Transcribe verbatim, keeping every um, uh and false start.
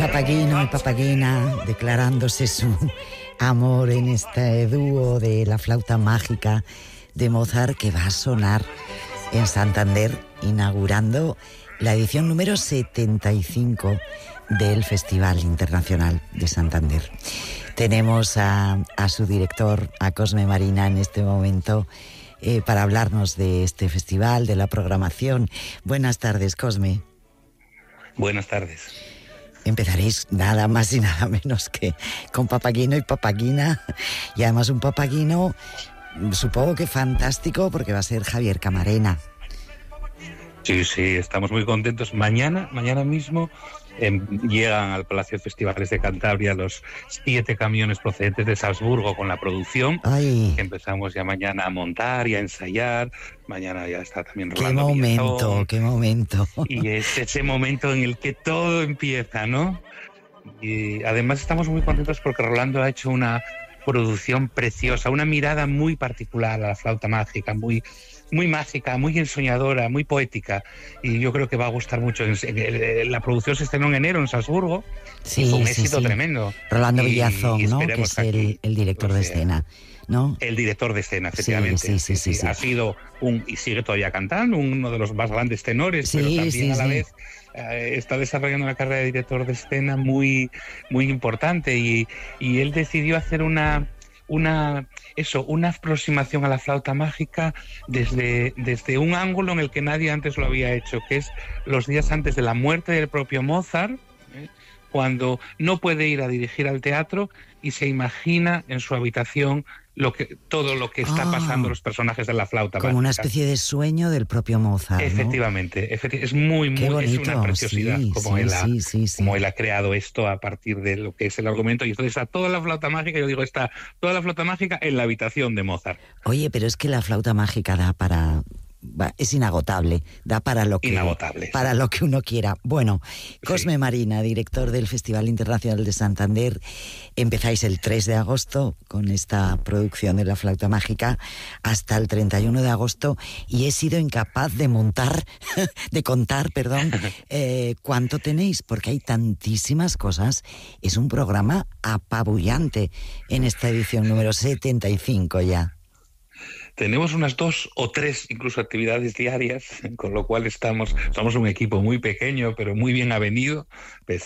Papagino y Papagina declarándose su amor en este dúo de la flauta mágica de Mozart, que va a sonar en Santander, inaugurando la edición número setenta y cinco del Festival Internacional de Santander. Tenemos a, a su director, a Cosme Marina, en este momento eh, para hablarnos de este festival, de la programación. Buenas tardes, Cosme. Buenas tardes. Empezaréis nada más y nada menos que con Papagino y Papagina, y además un Papagino, supongo que fantástico, porque va a ser Javier Camarena. Sí, sí, estamos muy contentos. Mañana, mañana mismo eh, llegan al Palacio de Festivales de Cantabria los siete camiones procedentes de Salzburgo con la producción. Ay, Que empezamos ya mañana a montar y a ensayar. Mañana ya está también qué Rolando momento, Villazón. qué momento. Y es ese momento en el que todo empieza, ¿no? Y además estamos muy contentos porque Rolando ha hecho una producción preciosa, una mirada muy particular a la flauta mágica, muy, muy mágica, muy ensoñadora, muy poética, y yo creo que va a gustar mucho. La producción se estrenó en enero en Salzburgo, Sí, y fue un sí, éxito sí. tremendo. Rolando Y- Villazón, y ¿no? Que esperemos es el, aquí, el director o de sea, escena, ¿no? el director de escena, efectivamente. Sí, sí, sí, sí, sí. Ha sido un, y sigue todavía cantando, uno de los más grandes tenores, Sí, pero también sí, a la sí. vez eh, está desarrollando una carrera de director de escena muy, muy importante, y, y él decidió hacer una, una, eso, una aproximación a la flauta mágica desde, desde un ángulo en el que nadie antes lo había hecho, que es los días antes de la muerte del propio Mozart, ¿eh? Cuando no puede ir a dirigir al teatro y se imagina en su habitación lo que, todo lo que está Ah, pasando los personajes de la flauta como una mágica. especie de sueño del propio Mozart, ¿no? Efectivamente, efecti- es muy, Qué muy, es bonito, una preciosidad sí, como, sí, él ha, sí, sí, sí. como él ha creado esto a partir de lo que es el argumento. Y entonces está toda la flauta mágica, yo digo, está toda la flauta mágica en la habitación de Mozart. Oye, pero es que la flauta mágica da para... va, es inagotable, da para lo que Inagotable, para sí. lo que uno quiera. Bueno, Cosme Sí. Marina, director del Festival Internacional de Santander, empezáis el tres de agosto con esta producción de la flauta mágica hasta el treinta y uno de agosto, y he sido incapaz de montar, de contar, perdón, eh, cuánto tenéis, porque hay tantísimas cosas. Es un programa apabullante en esta edición número setenta y cinco ya. Tenemos unas dos o tres incluso actividades diarias, con lo cual estamos, somos un equipo muy pequeño, pero muy bien avenido,